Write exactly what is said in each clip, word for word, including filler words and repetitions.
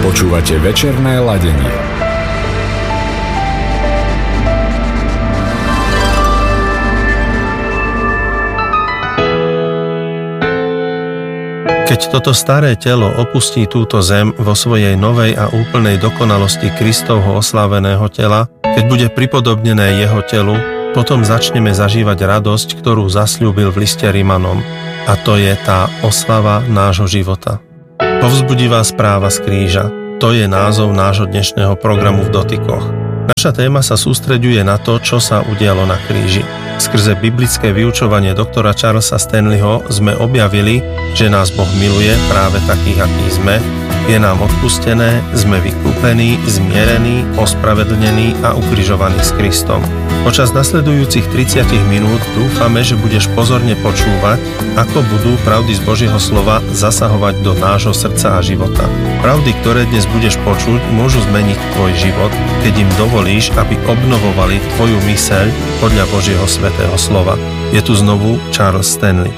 Počúvate večerné ladenie. Keď toto staré telo opustí túto zem vo svojej novej a úplnej dokonalosti Kristovho osláveného tela, keď bude pripodobnené jeho telu, potom začneme zažívať radosť, ktorú zasľúbil v liste Rimanom. A to je tá oslava nášho života. Povzbudivá správa z kríža. To je názov nášho dnešného programu v dotykoch. Naša téma sa sústreďuje na to, čo sa udialo na kríži. Skrze biblické vyučovanie doktora Charlesa Stanleyho sme objavili, že nás Boh miluje práve takých, akí sme, je nám odpustené, sme vykúpení, zmierení, ospravedlnení a ukrižovaní s Kristom. Počas nasledujúcich tridsať minút dúfame, že budeš pozorne počúvať, ako budú pravdy z Božieho slova zasahovať do nášho srdca a života. Pravdy, ktoré dnes budeš počuť, môžu zmeniť tvoj život, keď im dovolíš, aby obnovovali tvoju myseľ podľa Božieho svätého slova. Je tu znovu Charles Stanley.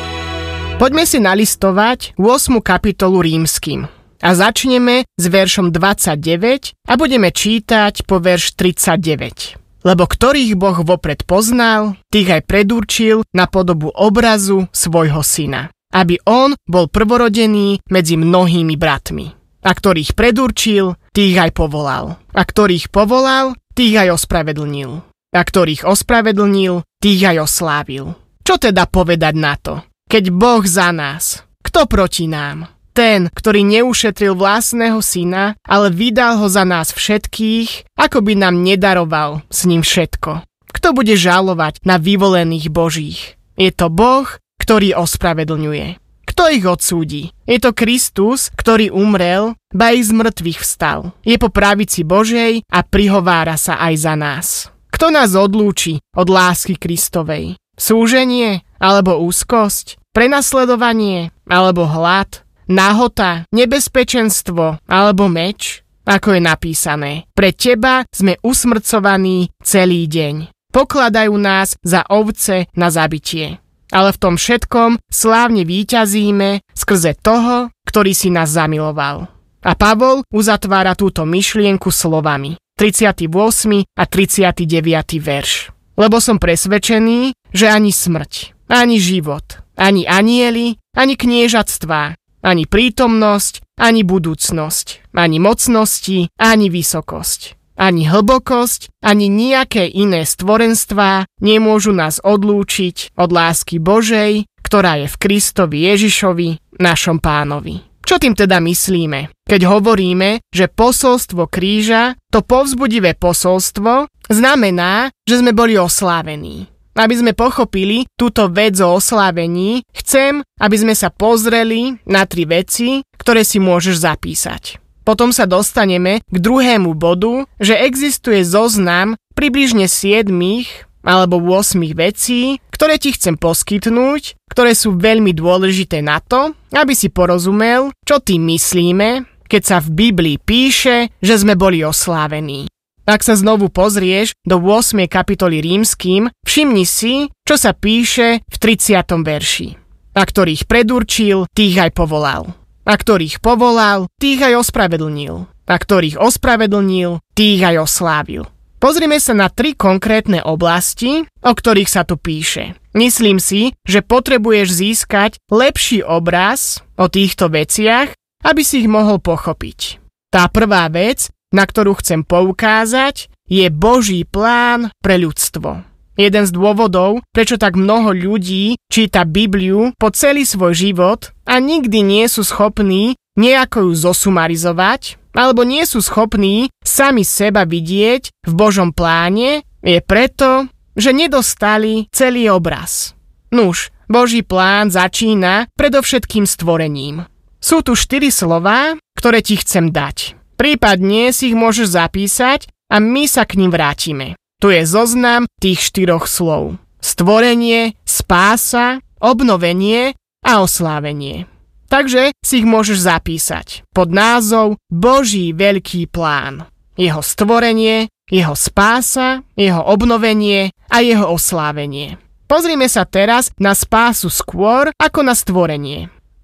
Poďme si nalistovať ôsmu kapitolu Rímskym. A začneme s veršom dvadsaťdeväť a budeme čítať po verš tridsaťdeväť. Lebo ktorých Boh vopred poznal, tých aj predurčil na podobu obrazu svojho syna, aby on bol prvorodený medzi mnohými bratmi. A ktorých predurčil, tých aj povolal. A ktorých povolal, tých aj ospravedlnil. A ktorých ospravedlnil, tých aj oslávil. Čo teda povedať na to? Keď Boh za nás, kto proti nám? Ten, ktorý neušetril vlastného syna, ale vydal ho za nás všetkých, ako by nám nedaroval s ním všetko. Kto bude žalovať na vyvolených Božích? Je to Boh, ktorý ospravedlňuje. Kto ich odsúdi? Je to Kristus, ktorý umrel, ba ich z mŕtvych vstal. Je po pravici Božej a prihovára sa aj za nás. Kto nás odlúči od lásky Kristovej? Súženie alebo úzkosť? Prenasledovanie alebo hlad? Nahota, nebezpečenstvo alebo meč, ako je napísané. Pre teba sme usmrcovaní celý deň. Pokladajú nás za ovce na zabitie. Ale v tom všetkom slávne víťazíme skrze toho, ktorý si nás zamiloval. A Pavol uzatvára túto myšlienku slovami. tridsiaty ôsmy a tridsiaty deviaty verš. Lebo som presvedčený, že ani smrť, ani život, ani anjeli, ani kniežatstvá, ani prítomnosť, ani budúcnosť, ani mocnosti, ani vysokosť, ani hlbokosť, ani nejaké iné stvorenstvá nemôžu nás odlúčiť od lásky Božej, ktorá je v Kristovi Ježišovi, našom Pánovi. Čo tým teda myslíme, keď hovoríme, že posolstvo kríža, to povzbudivé posolstvo, znamená, že sme boli oslávení. Aby sme pochopili túto vec o oslávení, chcem, aby sme sa pozreli na tri veci, ktoré si môžeš zapísať. Potom sa dostaneme k druhému bodu, že existuje zoznam približne siedmich alebo ôsmich vecí, ktoré ti chcem poskytnúť, ktoré sú veľmi dôležité na to, aby si porozumel, čo tým myslíme, keď sa v Biblii píše, že sme boli oslávení. Ak sa znovu pozrieš do ôsmej kapitoly Rímskym, všimni si, čo sa píše v tridsiatom verši. A ktorých predurčil, tých aj povolal. A ktorých povolal, tých aj ospravedlnil. A ktorých ospravedlnil, tých aj oslávil. Pozrime sa na tri konkrétne oblasti, o ktorých sa tu píše. Myslím si, že potrebuješ získať lepší obraz o týchto veciach, aby si ich mohol pochopiť. Tá prvá vec, na ktorú chcem poukázať, je Boží plán pre ľudstvo. Jeden z dôvodov, prečo tak mnoho ľudí číta Bibliu po celý svoj život a nikdy nie sú schopní nejako ju zosumarizovať, alebo nie sú schopní sami seba vidieť v Božom pláne, je preto, že nedostali celý obraz. Nuž, Boží plán začína predovšetkým stvorením. Sú tu štyri slová, ktoré ti chcem dať. Prípadne si ich môžeš zapísať a my sa k ním vrátime. Tu je zoznam tých štyroch slov. Stvorenie, spása, obnovenie a oslávenie. Takže si ich môžeš zapísať pod názov Boží veľký plán. Jeho stvorenie, jeho spása, jeho obnovenie a jeho oslávenie. Pozrime sa teraz na spásu skôr ako na stvorenie.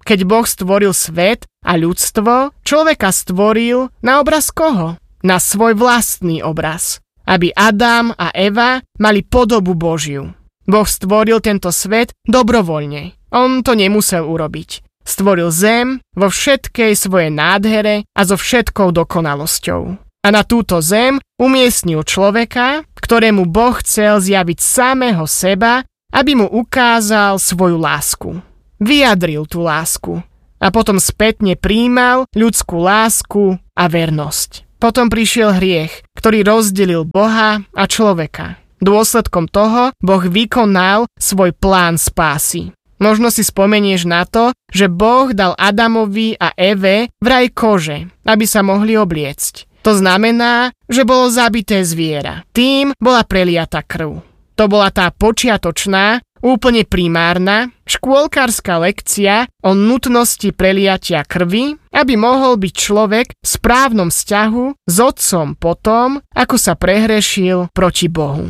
Keď Boh stvoril svet a ľudstvo, človeka stvoril na obraz koho? Na svoj vlastný obraz. Aby Adam a Eva mali podobu Božiu. Boh stvoril tento svet dobrovoľne. On to nemusel urobiť. Stvoril zem vo všetkej svojej nádhere a so všetkou dokonalosťou. A na túto zem umiestnil človeka, ktorému Boh chcel zjaviť samého seba, aby mu ukázal svoju lásku. Vyjadril tú lásku. A potom spätne prijímal ľudskú lásku a vernosť. Potom prišiel hriech, ktorý rozdelil Boha a človeka. Dôsledkom toho Boh vykonal svoj plán spásy. Možno si spomenieš na to, že Boh dal Adamovi a Eve vraj kože, aby sa mohli obliecť. To znamená, že bolo zabité zviera. Tým bola preliata krv. To bola tá počiatočná, úplne primárna, škôlkárska lekcia o nutnosti preliatia krvi, aby mohol byť človek v správnom vzťahu s otcom potom, ako sa prehrešil proti Bohu.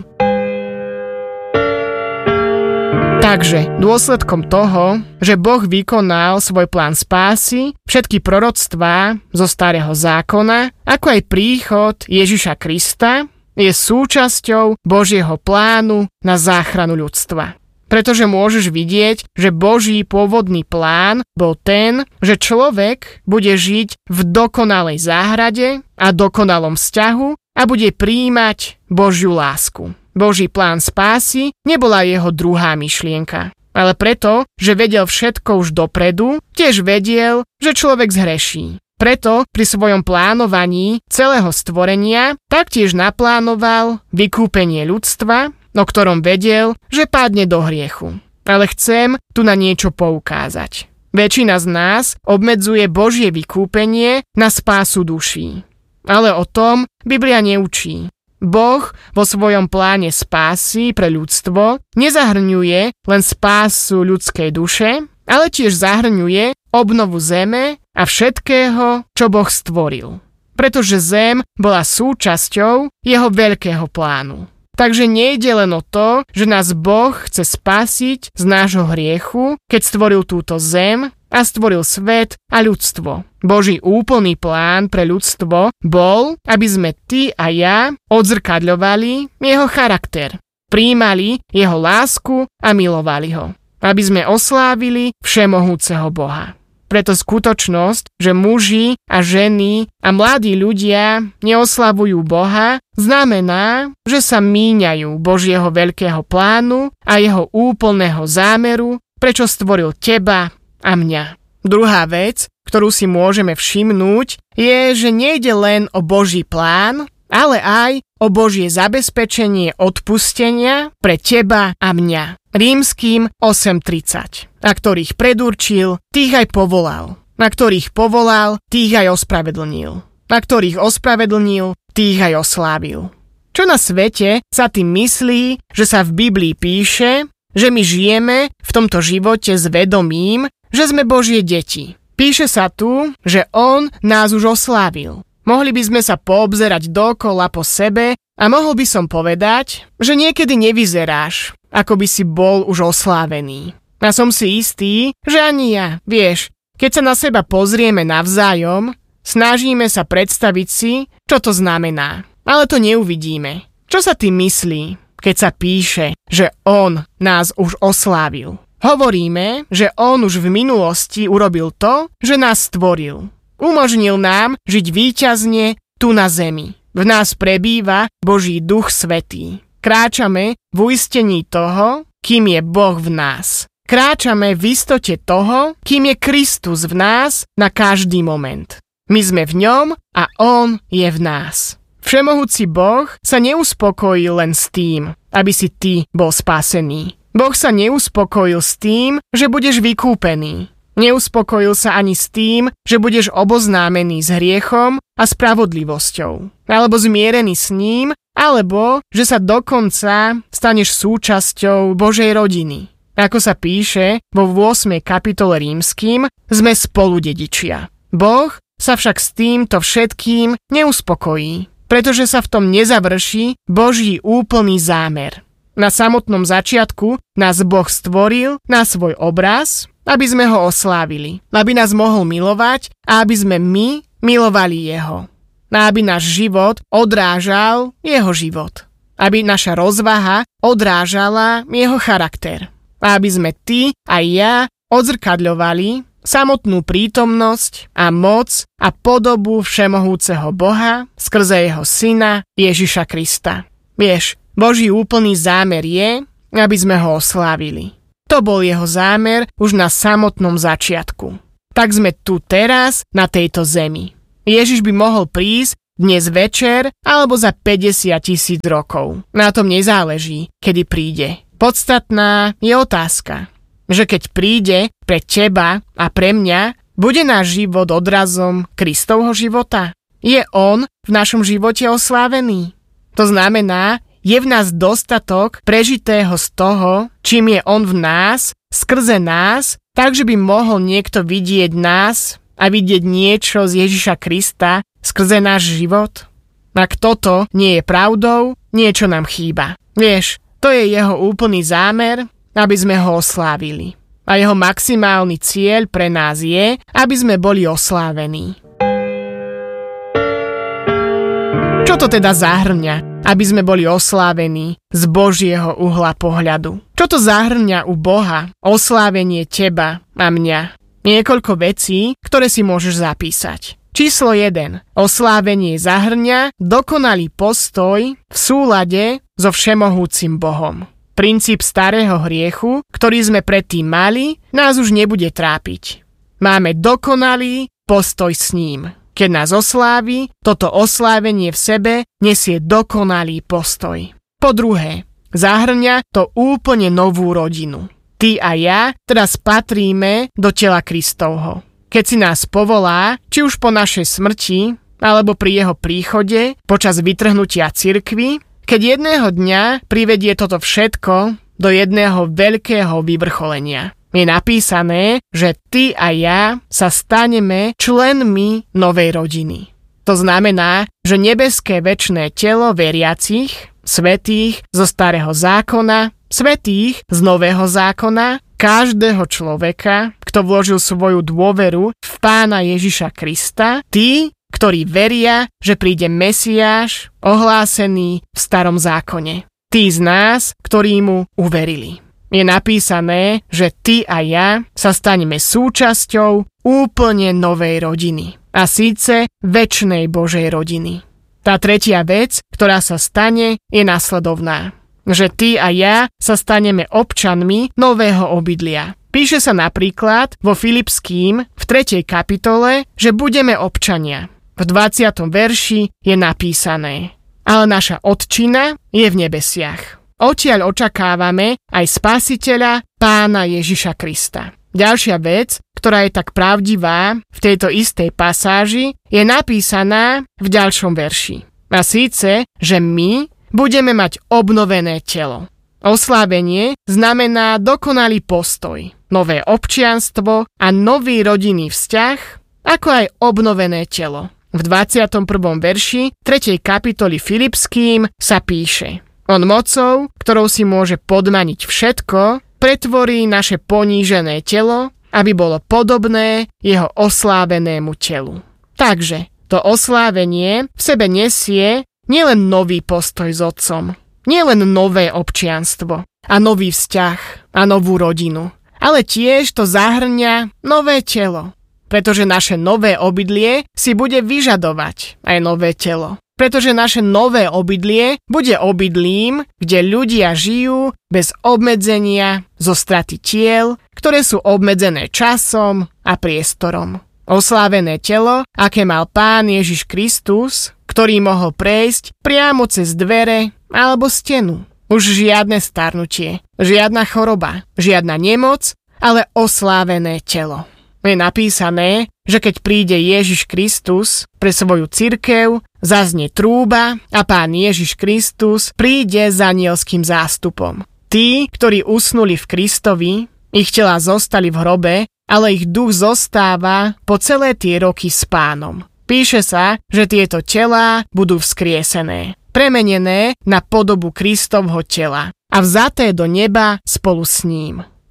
Takže dôsledkom toho, že Boh vykonal svoj plán spásy, všetky proroctvá zo Starého zákona, ako aj príchod Ježiša Krista, je súčasťou Božieho plánu na záchranu ľudstva. Pretože môžeš vidieť, že Boží pôvodný plán bol ten, že človek bude žiť v dokonalej záhrade a dokonalom vzťahu a bude prijímať Božiu lásku. Boží plán spásy nebola jeho druhá myšlienka, ale preto, že vedel všetko už dopredu, tiež vedel, že človek zhreší. Preto pri svojom plánovaní celého stvorenia taktiež naplánoval vykúpenie ľudstva, o ktorom vedel, že padne do hriechu. Ale chcem tu na niečo poukázať. Väčšina z nás obmedzuje Božie vykúpenie na spásu duší. Ale o tom Biblia neučí. Boh vo svojom pláne spásy pre ľudstvo nezahrňuje len spásu ľudskej duše, ale tiež zahrňuje obnovu zeme a všetkého, čo Boh stvoril. Pretože zem bola súčasťou jeho veľkého plánu. Takže nejde len o to, že nás Boh chce spasiť z nášho hriechu, keď stvoril túto zem a stvoril svet a ľudstvo. Boží úplný plán pre ľudstvo bol, aby sme ty a ja odzrkadľovali jeho charakter, prijímali jeho lásku a milovali ho. Aby sme oslávili všemohúceho Boha. Preto skutočnosť, že muži a ženy a mladí ľudia neoslavujú Boha, znamená, že sa míňajú Božieho veľkého plánu a jeho úplného zámeru, prečo stvoril teba a mňa. Druhá vec, ktorú si môžeme všimnúť, je, že nejde len o Boží plán, ale aj o Božie zabezpečenie odpustenia pre teba a mňa. Rímskym osem tridsať. A ktorých predurčil, tých aj povolal. Na ktorých povolal, tých aj ospravedlnil. Na ktorých ospravedlnil, tých aj oslávil. Čo na svete sa tým myslí, že sa v Biblii píše, že my žijeme v tomto živote s vedomím, že sme Božie deti. Píše sa tu, že On nás už oslávil. Mohli by sme sa poobzerať dokola po sebe a mohol by som povedať, že niekedy nevyzeráš, ako by si bol už oslávený. A som si istý, že ani ja, vieš, keď sa na seba pozrieme navzájom, snažíme sa predstaviť si, čo to znamená. Ale to neuvidíme. Čo sa tým myslí, keď sa píše, že On nás už oslávil? Hovoríme, že On už v minulosti urobil to, že nás stvoril. Umožnil nám žiť víťazne tu na zemi. V nás prebýva Boží Duch Svätý. Kráčame v uistení toho, kým je Boh v nás. Kráčame v istote toho, kým je Kristus v nás na každý moment. My sme v ňom a On je v nás. Všemohúci Boh sa neuspokojí len s tým, aby si ty bol spasený. Boh sa neuspokojil s tým, že budeš vykúpený. Neuspokojil sa ani s tým, že budeš oboznámený s hriechom a spravodlivosťou, alebo zmierený s ním, alebo že sa dokonca staneš súčasťou Božej rodiny. Ako sa píše vo ôsmej kapitole Rímskym, sme spoludedičia. Boh sa však s týmto všetkým neuspokojí, pretože sa v tom nezavrší Boží úplný zámer. Na samotnom začiatku nás Boh stvoril na svoj obraz aby sme ho oslávili, aby nás mohol milovať a aby sme my milovali jeho. A aby náš život odrážal jeho život. Aby naša rozvaha odrážala jeho charakter. A aby sme ty a ja odzrkadľovali samotnú prítomnosť a moc a podobu všemohúceho Boha skrze jeho syna Ježiša Krista. Vieš, Boží úplný zámer je, aby sme ho oslávili. To bol jeho zámer už na samotnom začiatku. Tak sme tu teraz na tejto zemi. Ježiš by mohol prísť dnes večer alebo za päťdesiat tisíc rokov. Na tom nezáleží, kedy príde. Podstatná je otázka, že keď príde pre teba a pre mňa, bude náš život odrazom Kristovho života? Je on v našom živote oslávený? To znamená, je v nás dostatok prežitého z toho, čím je on v nás, skrze nás, takže by mohol niekto vidieť nás a vidieť niečo z Ježiša Krista skrze náš život? Ak toto nie je pravdou, niečo nám chýba. Vieš, to je jeho úplný zámer, aby sme ho oslávili. A jeho maximálny cieľ pre nás je, aby sme boli oslávení. Čo to teda zahrňa, aby sme boli oslávení z Božieho uhla pohľadu? Čo to zahrňa u Boha, oslávenie teba a mňa? Niekoľko vecí, ktoré si môžeš zapísať. Číslo jeden. Oslávenie zahrňa dokonalý postoj v súlade so všemohúcim Bohom. Princíp starého hriechu, ktorý sme predtým mali, nás už nebude trápiť. Máme dokonalý postoj s ním. Keď nás oslávi, toto oslávenie v sebe nesie dokonalý postoj. Po druhé, zahrňa to úplne novú rodinu. Ty a ja teraz patríme do tela Kristovho. Keď si nás povolá, či už po našej smrti, alebo pri jeho príchode, počas vytrhnutia cirkvi, keď jedného dňa privedie toto všetko do jedného veľkého vyvrcholenia. Je napísané, že ty a ja sa staneme členmi novej rodiny. To znamená, že nebeské večné telo veriacich, svätých zo starého zákona, svätých z nového zákona, každého človeka, kto vložil svoju dôveru v Pána Ježiša Krista, tí, ktorí veria, že príde Mesiáš, ohlásený v starom zákone. Tí z nás, ktorí mu uverili. Je napísané, že ty a ja sa staneme súčasťou úplne novej rodiny. A síce večnej Božej rodiny. Tá tretia vec, ktorá sa stane, je nasledovná. Že ty a ja sa staneme občanmi nového obydlia. Píše sa napríklad vo Filipským v tretej kapitole, že budeme občania. V dvadsiatom verši je napísané: ale naša otčina je v nebesiach. Odtiaľ očakávame aj Spasiteľa, Pána Ježiša Krista. Ďalšia vec, ktorá je tak pravdivá v tejto istej pasáži, je napísaná v ďalšom verši. A síce, že my budeme mať obnovené telo. Oslávenie znamená dokonalý postoj, nové občianstvo a nový rodinný vzťah, ako aj obnovené telo. V dvadsiatom prvom verši tretej kapitoly Filipským sa píše: on mocou, ktorou si môže podmaniť všetko, pretvorí naše ponížené telo, aby bolo podobné jeho oslávenému telu. Takže to oslávenie v sebe nesie nielen nový postoj s otcom, nielen nové občianstvo a nový vzťah a novú rodinu, ale tiež to zahrňa nové telo, pretože naše nové obydlie si bude vyžadovať aj nové telo. Pretože naše nové obydlie bude obydlím, kde ľudia žijú bez obmedzenia zo straty tiel, ktoré sú obmedzené časom a priestorom. Oslávené telo, aké mal Pán Ježiš Kristus, ktorý mohol prejsť priamo cez dvere alebo stenu. Už žiadne starnutie, žiadna choroba, žiadna nemoc, ale oslávené telo. Je napísané, že keď príde Ježiš Kristus pre svoju cirkev, zaznie trúba a Pán Ježiš Kristus príde s anielským zástupom. Tí, ktorí usnuli v Kristovi, ich telá zostali v hrobe, ale ich duch zostáva po celé tie roky s Pánom. Píše sa, že tieto telá budú vzkriesené, premenené na podobu Kristovho tela a vzaté do neba spolu s ním.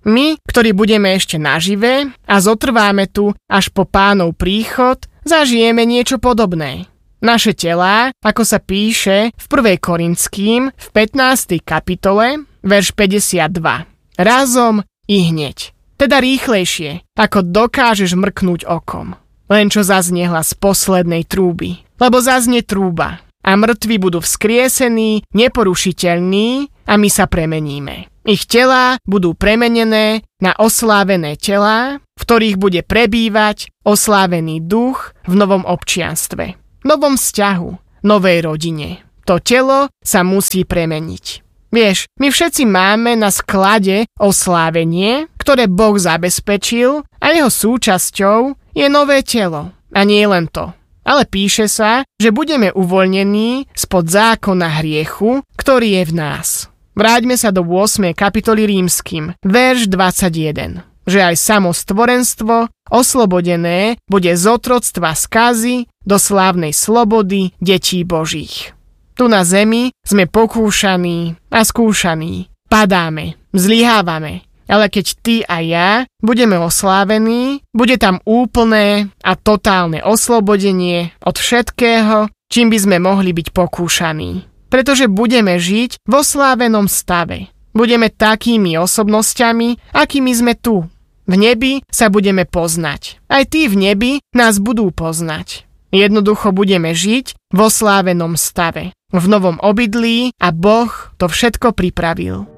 My, ktorí budeme ešte nažive a zotrváme tu až po Pánov príchod, zažijeme niečo podobné. Naše telá, ako sa píše v prvej Korinským v pätnástej kapitole, verš päťdesiatdva. Razom i hneď. Teda rýchlejšie, ako dokážeš mrknúť okom. Len čo zaznie hlas poslednej trúby. Lebo zaznie trúba a mŕtvi budú vzkriesení, neporušiteľní a my sa premeníme. Ich telá budú premenené na oslávené telá, v ktorých bude prebývať oslávený duch v novom občianstve, novom vzťahu, novej rodine. To telo sa musí premeniť. Vieš, my všetci máme na sklade oslávenie, ktoré Boh zabezpečil a jeho súčasťou je nové telo. A nie len to. Ale píše sa, že budeme uvoľnení spod zákona hriechu, ktorý je v nás. Vráťme sa do ôsmej kapitoly Rímskym, verš dvadsaťjeden. Že aj samo stvorenstvo, oslobodené, bude z otroctva skazy do slávnej slobody detí Božích. Tu na zemi sme pokúšaní a skúšaní. Padáme, zlyhávame. Ale keď ty a ja budeme oslávení, bude tam úplné a totálne oslobodenie od všetkého, čím by sme mohli byť pokúšaní. Pretože budeme žiť v oslávenom stave. Budeme takými osobnosťami, akými sme tu. V nebi sa budeme poznať. Aj tí v nebi nás budú poznať. Jednoducho budeme žiť v oslávenom stave, v novom obydlí a Boh to všetko pripravil.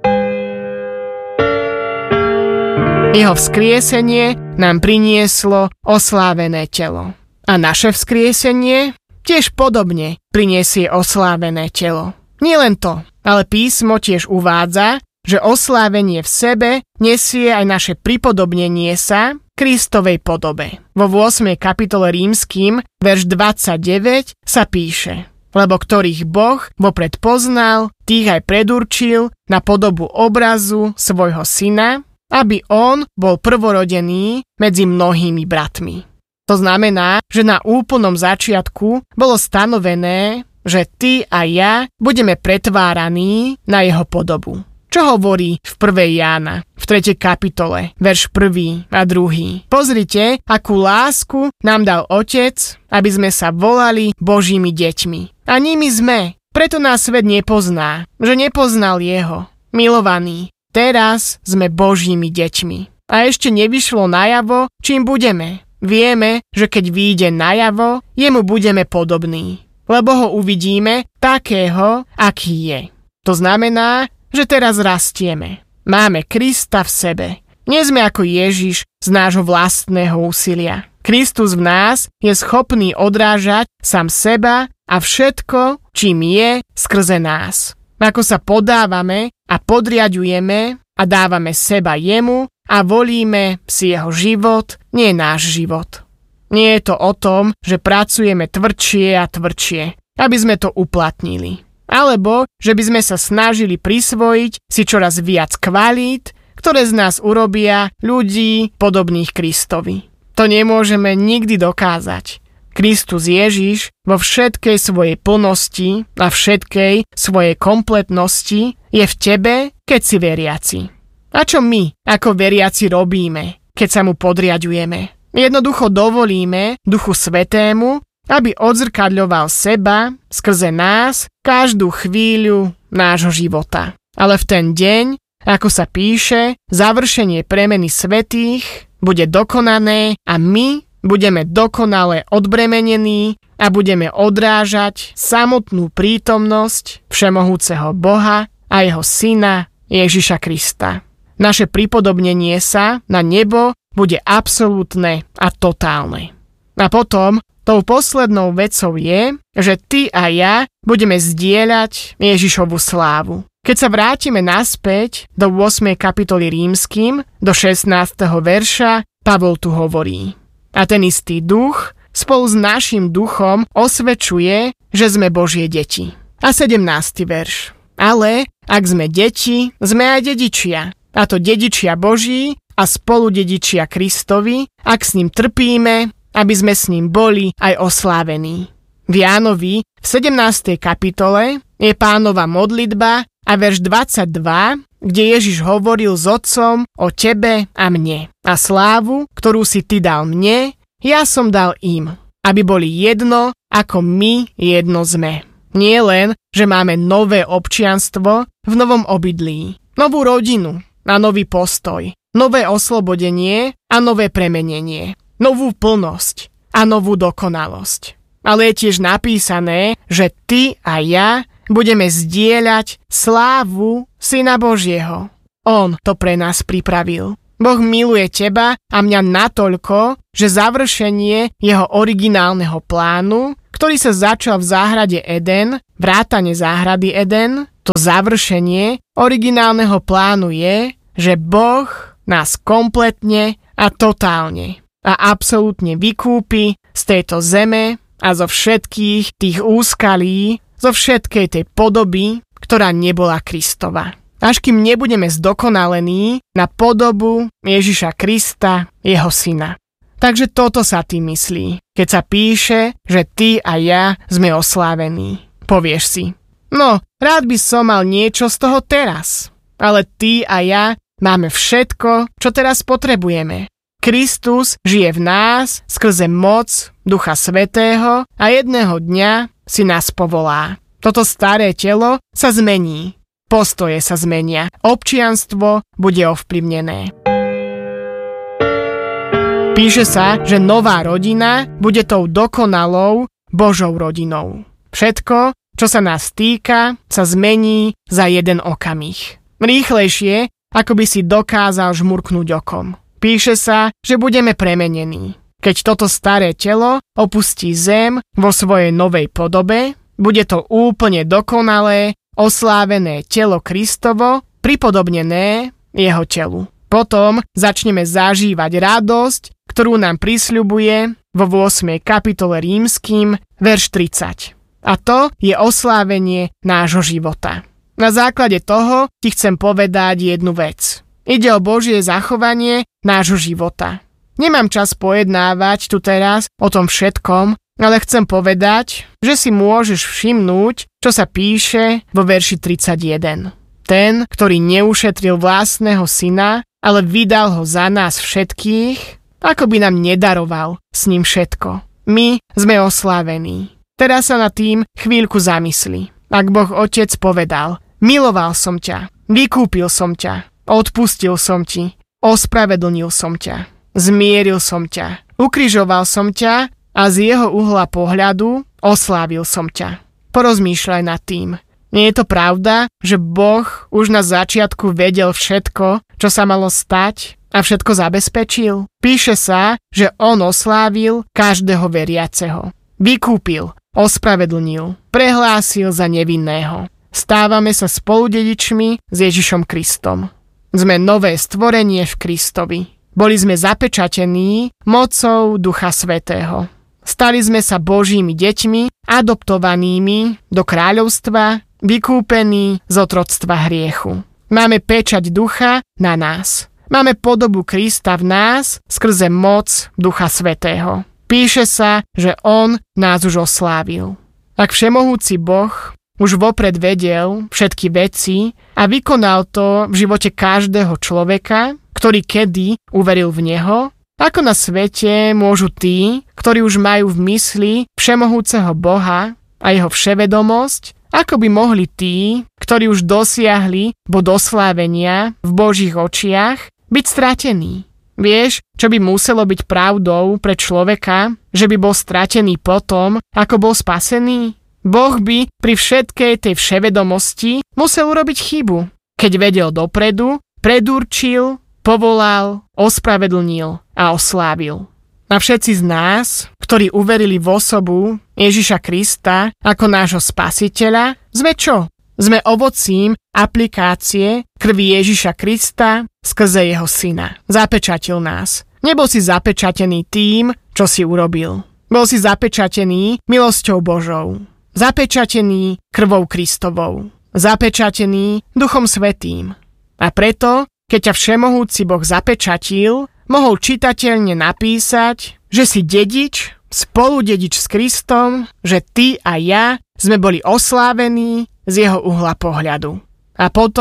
Jeho vzkriesenie nám prinieslo oslávené telo. A naše vzkriesenie tiež podobne priniesie oslávené telo. Nielen to, ale písmo tiež uvádza, že oslávenie v sebe nesie aj naše pripodobnenie sa Kristovej podobe. Vo ôsmej kapitole Rímskym, verš dvadsaťdeväť sa píše: Lebo ktorých Boh vopred poznal, tých aj predurčil na podobu obrazu svojho syna, aby on bol prvorodený medzi mnohými bratmi. To znamená, že na úplnom začiatku bolo stanovené, že ty a ja budeme pretváraní na jeho podobu. Čo hovorí v prvej Jána, v tretej kapitole, verš prvý a druhý. Pozrite, akú lásku nám dal Otec, aby sme sa volali Božími deťmi. A nimi sme. Preto nás svet nepozná, že nepoznal jeho. Milovaní, teraz sme Božími deťmi. A ešte nevyšlo najavo, čím budeme. Vieme, že keď vyjde najavo, jemu budeme podobní. Lebo ho uvidíme takého, aký je. To znamená, že teraz rastieme. Máme Krista v sebe. Nie sme ako Ježiš z nášho vlastného úsilia. Kristus v nás je schopný odrážať sám seba a všetko, čím je, skrze nás. Ako sa podávame a podriaďujeme a dávame seba jemu a volíme si jeho život, nie náš život. Nie je to o tom, že pracujeme tvrdšie a tvrdšie, aby sme to uplatnili. Alebo, že by sme sa snažili prisvojiť si čoraz viac kvalít, ktoré z nás urobia ľudí podobných Kristovi. To nemôžeme nikdy dokázať. Kristus Ježiš vo všetkej svojej plnosti a všetkej svojej kompletnosti je v tebe, keď si veriaci. A čo my, ako veriaci, robíme, keď sa mu podriaďujeme? Jednoducho dovolíme Duchu Svätému, aby odzrkadľoval seba skrze nás každú chvíľu nášho života. Ale v ten deň, ako sa píše, završenie premeny svätých bude dokonané a my budeme dokonale odbremenení a budeme odrážať samotnú prítomnosť všemohúceho Boha a jeho syna Ježiša Krista. Naše pripodobnenie sa na nebo bude absolútne a totálne. A potom tou poslednou vecou je, že ty a ja budeme zdieľať Ježišovu slávu. Keď sa vrátime naspäť do ôsmej kapitoly Rímskym, do šestnásteho verša, Pavol tu hovorí: A ten istý duch spolu s našim duchom osvedčuje, že sme Božie deti. A sedemnásty verš. Ale ak sme deti, sme aj dedičia. A to dedičia Boží a spolu dedičia Kristovi, ak s ním trpíme, aby sme s ním boli aj oslávení. V Jánovi v sedemnástej kapitole je Pánova modlitba a verš dvadsaťdva kde Ježiš hovoril s Otcom o tebe a mne. A slávu, ktorú si ty dal mne, ja som dal im, aby boli jedno, ako my jedno sme. Nie len, že máme nové občianstvo v novom obydlí, novú rodinu a nový postoj, nové oslobodenie a nové premenenie, novú plnosť a novú dokonalosť. Ale je tiež napísané, že ty a ja budeme zdieľať slávu Syna Božieho. On to pre nás pripravil. Boh miluje teba a mňa natoľko, že završenie jeho originálneho plánu, ktorý sa začal v záhrade Eden, vrátane záhrady Eden, to završenie originálneho plánu je, že Boh nás kompletne a totálne a absolútne vykúpi z tejto zeme a zo všetkých tých úskalí, zo všetkej tej podoby, ktorá nebola Kristova. Až kým nebudeme zdokonalení na podobu Ježiša Krista, jeho syna. Takže toto sa tým myslí, keď sa píše, že ty a ja sme oslávení. Povieš si, no, rád by som mal niečo z toho teraz. Ale ty a ja máme všetko, čo teraz potrebujeme. Kristus žije v nás skrze moc Ducha Svätého a jedného dňa si nás povolá. Toto staré telo sa zmení. Postoje sa zmenia. Občianstvo bude ovplyvnené. Píše sa, že nová rodina bude tou dokonalou Božou rodinou. Všetko, čo sa nás týka, sa zmení za jeden okamih. Rýchlejšie, ako by si dokázal žmurknúť okom. Píše sa, že budeme premenení. Keď toto staré telo opustí zem vo svojej novej podobe, bude to úplne dokonalé, oslávené telo Kristovo, pripodobnené jeho telu. Potom začneme zažívať radosť, ktorú nám prisľubuje vo ôsmej kapitole Rímskym, verš tridsať. A to je oslávenie nášho života. Na základe toho ti chcem povedať jednu vec. Ide o Božie zachovanie nášho života. Nemám čas pojednávať tu teraz o tom všetkom, ale chcem povedať, že si môžeš všimnúť, čo sa píše vo verši tridsaťjeden. Ten, ktorý neušetril vlastného syna, ale vydal ho za nás všetkých, ako by nám nedaroval s ním všetko. My sme oslávení. Teraz sa nad tým chvíľku zamysli. Ak Boh Otec povedal, miloval som ťa, vykúpil som ťa, odpustil som ti, ospravedlnil som ťa, zmieril som ťa, ukrižoval som ťa a z jeho uhla pohľadu oslávil som ťa. Porozmýšľaj nad tým. Nie je to pravda, že Boh už na začiatku vedel všetko, čo sa malo stať a všetko zabezpečil? Píše sa, že on oslávil každého veriaceho. Vykúpil, ospravedlnil, prehlásil za nevinného. Stávame sa spoludedičmi s Ježišom Kristom. Sme nové stvorenie v Kristovi. Boli sme zapečatení mocou Ducha Svätého. Stali sme sa Božími deťmi, adoptovanými do kráľovstva, vykúpení z otroctva hriechu. Máme pečať Ducha na nás. Máme podobu Krista v nás skrze moc Ducha Svätého. Píše sa, že on nás už oslávil. Ak všemohúci Boh už vopred vedel všetky veci a vykonal to v živote každého človeka, ktorý kedy uveril v neho, ako na svete môžu tí, ktorí už majú v mysli všemohúceho Boha a jeho vševedomosť, ako by mohli tí, ktorí už dosiahli bod oslávenia v Božích očiach, byť stratení? Vieš, čo by muselo byť pravdou pre človeka, že by bol stratený potom, ako bol spasený? Boh by pri všetkej tej vševedomosti musel urobiť chybu, keď vedel dopredu, predurčil, povolal, ospravedlnil a oslávil. A všetci z nás, ktorí uverili v osobu Ježiša Krista ako nášho spasiteľa, sme čo? Sme ovocím aplikácie krvi Ježiša Krista skrze jeho syna. Zapečatil nás. Nebol si zapečatený tým, čo si urobil. Bol si zapečatený milosťou Božou. Zapečatený krvou Kristovou. Zapečatený Duchom Svätým. A preto, keď ťa všemohúci Boh zapečatil, mohol čitateľne napísať, že si dedič, spoludedič s Kristom, že ty a ja sme boli oslávení z jeho uhla pohľadu. A potom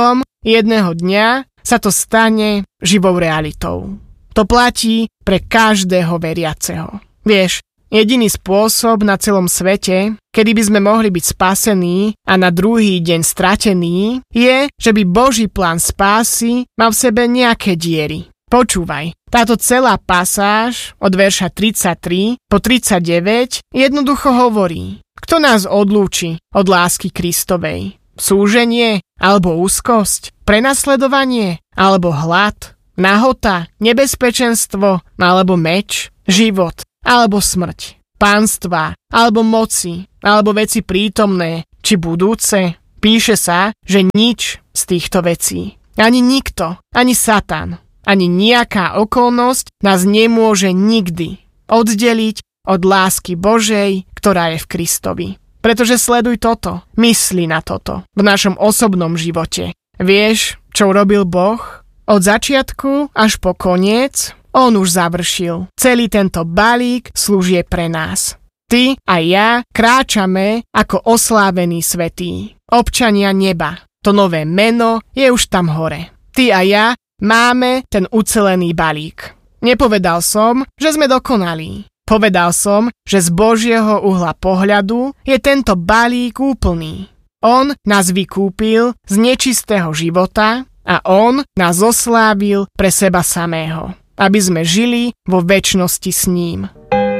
jedného dňa sa to stane živou realitou. To platí pre každého veriaceho. Vieš, jediný spôsob na celom svete, kedy by sme mohli byť spasení a na druhý deň stratení, je, že by Boží plán spásy mal v sebe nejaké diery. Počúvaj, táto celá pasáž od verša tridsaťtri po tridsaťdeväť jednoducho hovorí: kto nás odlúči od lásky Kristovej? Súženie alebo úzkosť? Prenasledovanie alebo hlad? Nahota? Nebezpečenstvo alebo meč? Život alebo smrť? Pánstva alebo moci? Alebo veci prítomné či budúce? Píše sa, že nič z týchto vecí. Ani nikto, ani Satan, ani nejaká okolnosť nás nemôže nikdy oddeliť od lásky Božej, ktorá je v Kristovi. Pretože sleduj toto, mysli na toto v našom osobnom živote. Vieš, čo urobil Boh? Od začiatku až po koniec on už završil. Celý tento balík služie pre nás. Ty a ja kráčame ako oslávení svätí, občania neba. To nové meno je už tam hore. Ty a ja máme ten ucelený balík. Nepovedal som, že sme dokonalí. Povedal som, že z Božieho uhla pohľadu je tento balík úplný. On nás vykúpil z nečistého života a on nás oslávil pre seba samého, aby sme žili vo večnosti s ním.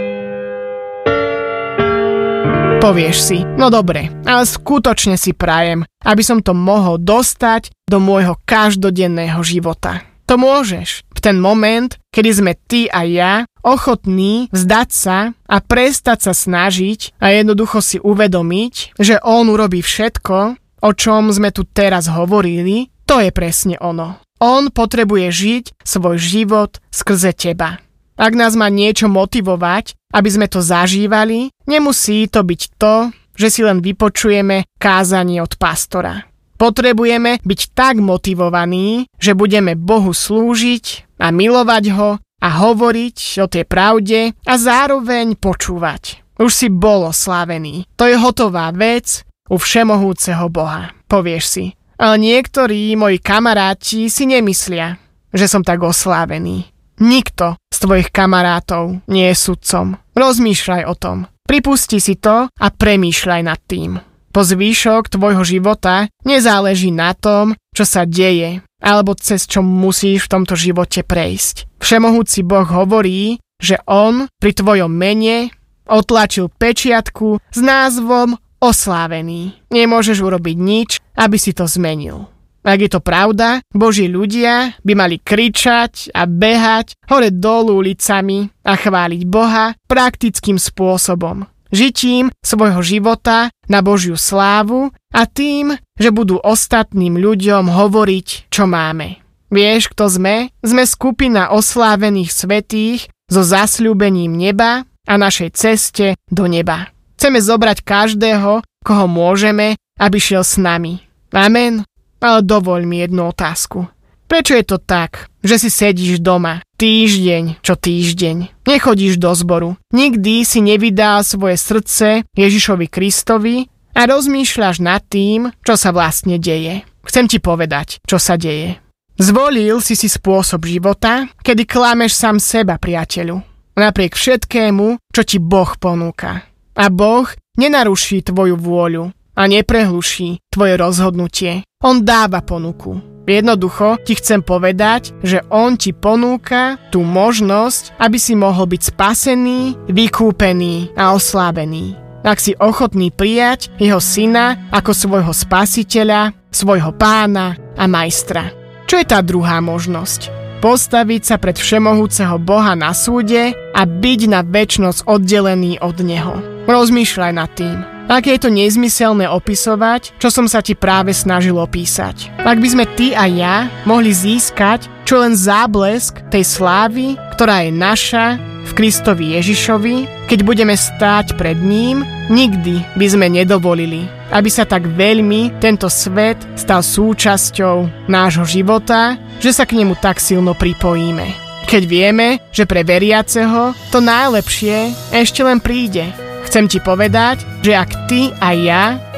Povieš si, no dobre, ale skutočne si prajem, aby som to mohol dostať do môjho každodenného života. To môžeš v ten moment, kedy sme ty a ja ochotní vzdať sa a prestať sa snažiť a jednoducho si uvedomiť, že on urobí všetko, o čom sme tu teraz hovorili, to je presne ono. On potrebuje žiť svoj život skrze teba. Ak nás má niečo motivovať, aby sme to zažívali, nemusí to byť to, že si len vypočujeme kázanie od pastora. Potrebujeme byť tak motivovaní, že budeme Bohu slúžiť a milovať ho a hovoriť o tej pravde a zároveň počúvať. Už si bol oslávený. To je hotová vec u všemohúceho Boha. Povieš si, ale niektorí moji kamaráti si nemyslia, že som tak oslávený. Nikto z tvojich kamarátov nie je sudcom. Rozmýšľaj o tom. Pripusti si to a premýšľaj nad tým. Po zvýšok tvojho života nezáleží na tom, čo sa deje, alebo cez čo musíš v tomto živote prejsť. Všemohúci Boh hovorí, že on pri tvojom mene otlačil pečiatku s názvom oslávený. Nemôžeš urobiť nič, aby si to zmenil. Ak je to pravda, Boží ľudia by mali kričať a behať hore dolu ulicami a chváliť Boha praktickým spôsobom. Žitím svojho života na Božiu slávu a tým, že budú ostatným ľuďom hovoriť, čo máme. Vieš, kto sme? Sme skupina oslávených svätých so zasľúbením neba a našej ceste do neba. Chceme zobrať každého, koho môžeme, aby šiel s nami. Amen. Ale dovoľ mi jednu otázku. Prečo je to tak, že si sedíš doma týždeň čo týždeň? Nechodíš do zboru. Nikdy si nevydal svoje srdce Ježišovi Kristovi a rozmýšľaš nad tým, čo sa vlastne deje. Chcem ti povedať, čo sa deje. Zvolil si si spôsob života, kedy klameš sám seba, priateľu. Napriek všetkému, čo ti Boh ponúka. A Boh nenaruší tvoju vôľu a neprehluší tvoje rozhodnutie. On dáva ponuku. Jednoducho ti chcem povedať, že on ti ponúka tú možnosť, aby si mohol byť spasený, vykúpený a oslábený. Ak si ochotný prijať jeho syna ako svojho spasiteľa, svojho pána a majstra. Čo je tá druhá možnosť? Postaviť sa pred všemohúceho Boha na súde a byť na večnosť oddelený od neho. Rozmýšľaj nad tým. Aké je to nezmyselné opisovať, čo som sa ti práve snažil opísať. Ak by sme ty a ja mohli získať čo len záblesk tej slávy, ktorá je naša v Kristovi Ježišovi, keď budeme stáť pred ním, nikdy by sme nedovolili, aby sa tak veľmi tento svet stal súčasťou nášho života, že sa k nemu tak silno pripojíme. Keď vieme, že pre veriaceho to najlepšie ešte len príde. Chcem ti povedať, že ak ty a ja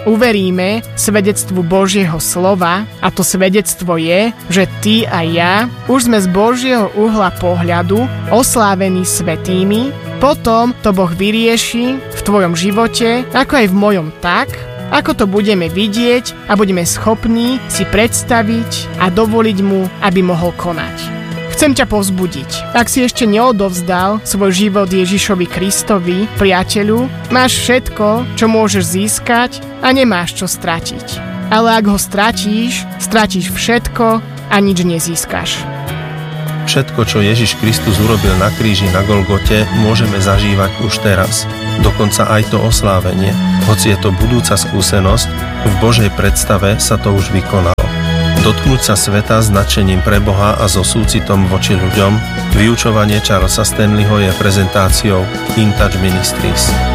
uveríme svedectvu Božieho slova, a to svedectvo je, že ty a ja už sme z Božieho uhla pohľadu oslávení svätými, potom to Boh vyrieši v tvojom živote, ako aj v mojom tak, ako to budeme vidieť a budeme schopní si predstaviť a dovoliť mu, aby mohol konať. Chcem ťa povzbudiť. Ak si ešte neodovzdal svoj život Ježišovi Kristovi, priateľu, máš všetko, čo môžeš získať a nemáš čo stratiť. Ale ak ho stratíš, stratíš všetko a nič nezískaš. Všetko, čo Ježiš Kristus urobil na kríži na Golgote, môžeme zažívať už teraz. Dokonca aj to oslávenie. Hoci je to budúca skúsenosť, v Božej predstave sa to už vykonalo. Dotknúť sa sveta s nadšením pre Boha a so súcitom voči ľuďom, vyučovanie Charlesa Stanleyho je prezentáciou In Touch Ministries.